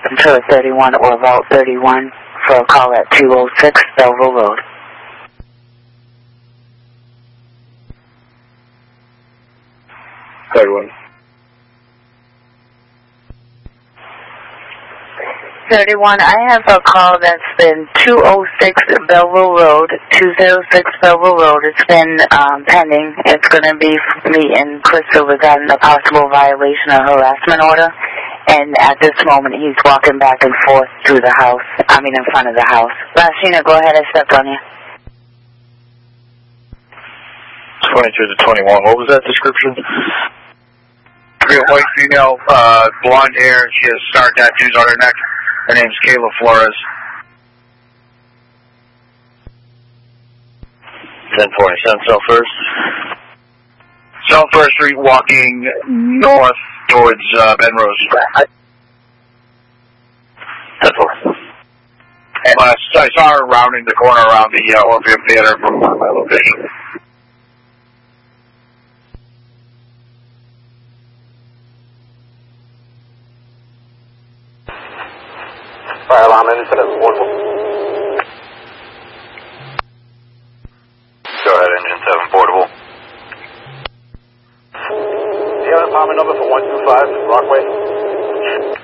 until 31 or Vault 31 for a call at 206 Belleville Road. Third 31, I have a call that's been 206 Belleville Road, 206 Belleville Road. It's been pending. It's going to be me and Crystal regarding a possible violation of harassment order. And at this moment, he's walking back and forth through the house, in front of the house. Rashina, go ahead, I stepped on you. 22 to 21, what was that description? White female, blonde hair, she has star tattoos on her neck. Her name's Kayla Flores. 1047 South First. South First Street, walking north towards Benrose. 10-4. And I saw her rounding the corner around the Orpheum Theater from my location. Fire alarm incident 1. Go ahead, engine 7 portable. Do you have an apartment number for 125 Brockway?